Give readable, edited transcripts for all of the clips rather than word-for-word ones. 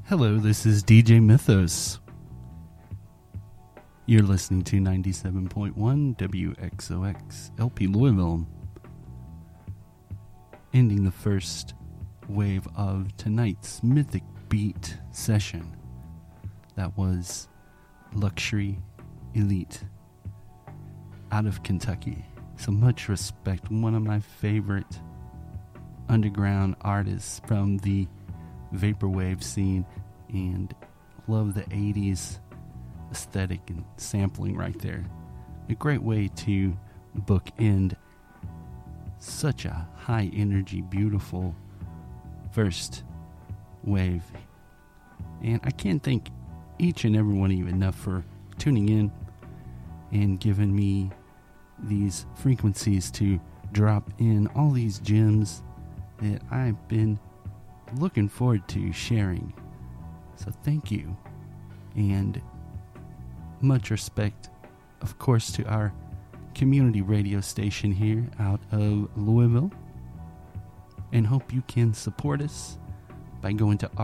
Hello, this is DJ Mythos. You're listening to 97.1 WXOX LP Louisville. Ending the first wave of tonight's Mythic Beat session. That was Luxury Elite out of Kentucky. So much respect. One of my favorite underground artists from the vaporwave scene, and love the 80s aesthetic and sampling right there. A great way to bookend such a high energy, beautiful first wave. And I can't thank each and every one of you enough for tuning in and giving me these frequencies to drop in all these gems that I've been looking forward to sharing. So thank you, and much respect, of course, to our community radio station here out of Louisville, and hope you can support us by going to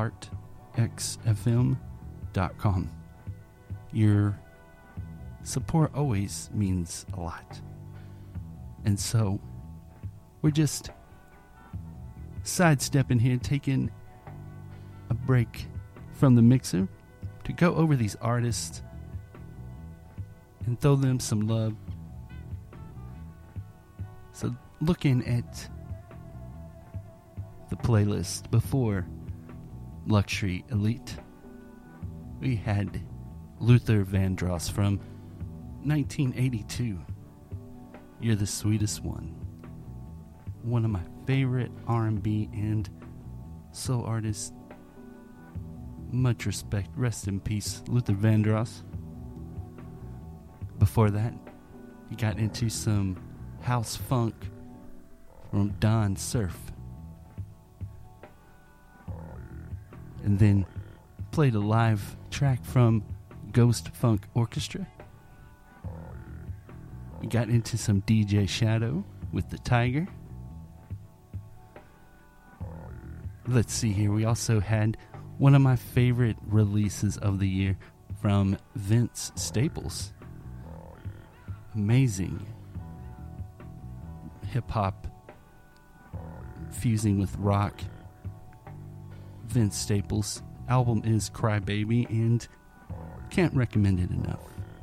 artxfm.com. Your support always means a lot. And so we're just sidestepping here, taking a break from the mixer to go over these artists and throw them some love. So looking at the playlist before Luxury Elite, we had Luther Vandross from 1982. You're the Sweetest One. One of my favorite R&B and soul artists. Much respect. Rest in peace, Luther Vandross. Before that, he got into some house funk from Don Surf. And then played a live track from Ghost Funk Orchestra. We got into some DJ Shadow with The Tiger. Let's see here. We also had one of my favorite releases of the year from Vince Staples. Amazing hip-hop fusing with rock. Vince Staples' album is Crybaby, and can't recommend it enough.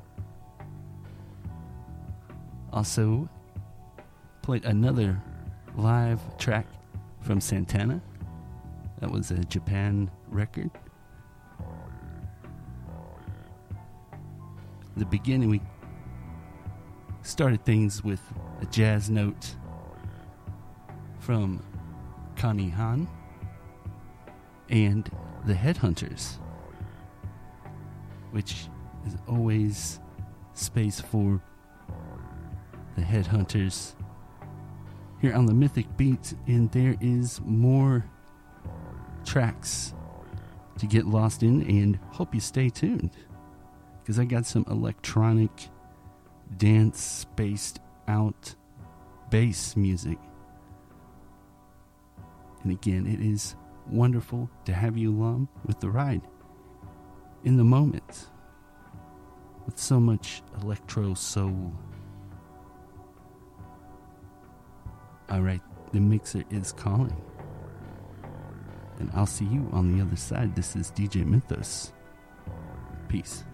Also played another live track from Santana. That was a Japan record. The beginning, we started things with a jazz note from Connie Han and the Headhunters, which is always space for the Headhunters here on the Mythic Beat, and there is more tracks to get lost in, and hope you stay tuned, because I got some electronic dance spaced out bass music. And again, it is wonderful to have you along with the ride in the moment with so much electro soul. Alright, the mixer is calling, and I'll see you on the other side. This is DJ Mythos. Peace.